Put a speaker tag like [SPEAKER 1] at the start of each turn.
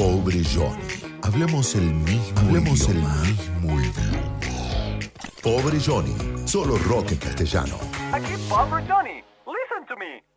[SPEAKER 1] Pobre Johnny. Hablamos el mismo idioma. Pobre Johnny. Solo rock en castellano.
[SPEAKER 2] Aquí Pobre Johnny. Listen to me.